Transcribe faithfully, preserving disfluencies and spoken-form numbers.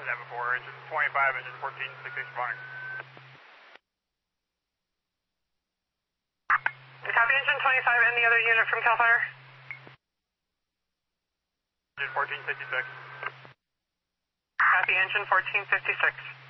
to that before. Engine twenty-five, engine fourteen, six six responding. Copy engine twenty-five and the other unit from CAL FIRE. Engine fourteen fifty-six. Copy engine fourteen fifty-six.